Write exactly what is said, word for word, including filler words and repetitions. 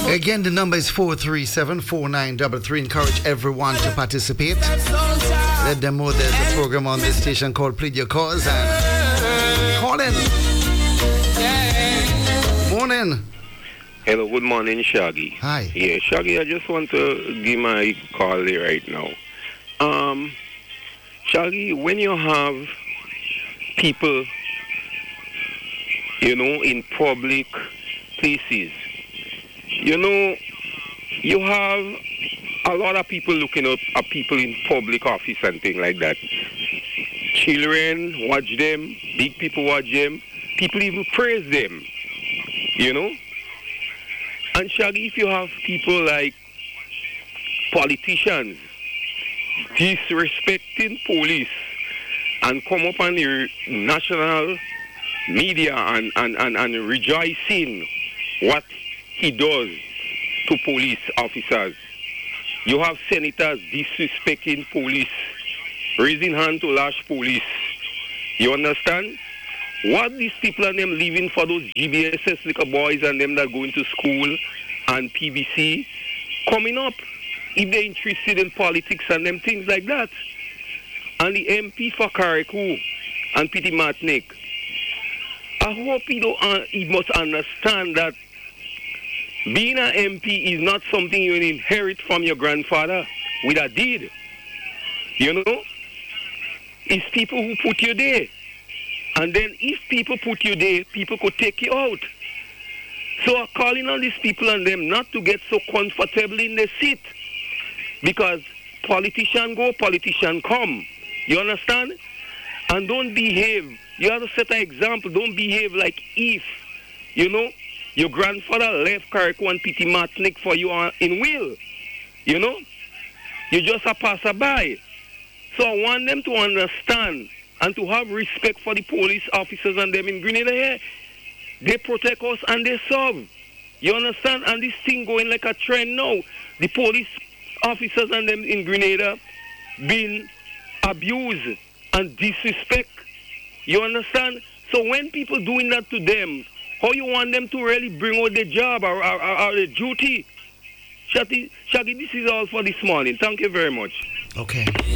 Again, the number is four three seven, four nine three three. Encourage everyone to participate. Let them know there's a program on this station called Plead Your Cause. And call in. Morning. Hello, good morning, Shaggy. Hi. Yeah, Shaggy, I just want to give my call there right now. Um, Shaggy, when you have people, you know, in public places, you know, you have a lot of people looking up at people in public office and things like that. Children watch them, big people watch them, people even praise them, you know. And Shaggy, if you have people like politicians disrespecting police and come up on the national media and, and, and, and rejoicing what he does to police officers. You have senators disrespecting police, raising hand to lash police. You understand? What these people and them living for those G B S S little boys and them that go into school and P B C coming up if they're interested in politics and them things like that. And the M P for Carriacou and Petty Martinique, I hope he, don't, uh, he must understand that being an M P is not something you inherit from your grandfather with a deed. You know? It's people who put you there. And then if people put you there, people could take you out. So I'm calling on these people and them not to get so comfortable in their seat. Because politician go, politician come. You understand? And don't behave. You have to set an example. Don't behave like if, you know, your grandfather left Carriacou and Petty Martinique for you in will. You know? You just a passerby. So I want them to understand and to have respect for the police officers and them in Grenada here. They protect us and they serve. You understand? And this thing going like a trend now. The police officers and them in Grenada being abused and disrespect. You understand? So when people doing that to them, how you want them to really bring out their job or, or, or, or their duty? Shaggy, Shaggy, this is all for this morning. Thank you very much. Okay.